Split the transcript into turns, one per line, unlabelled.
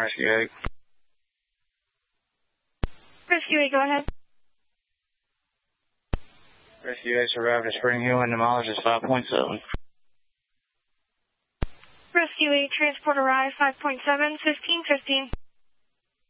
Rescue 8.
Rescue 8, go ahead.
Rescue 8 arrived at Spring Hill and the mileage is 5.7.
Rescue 8, transport arrived 5.7, 15:15.